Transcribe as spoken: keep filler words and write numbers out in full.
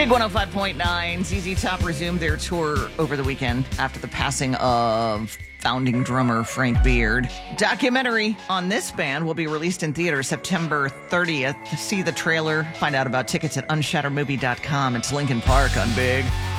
Big one oh five point nine, Z Z Top resumed their tour over the weekend after the passing of founding drummer Frank Beard. Documentary on this band will be released in theaters September thirtieth. See the trailer, find out about tickets at unshattered movie dot com. It's Linkin Park on Big.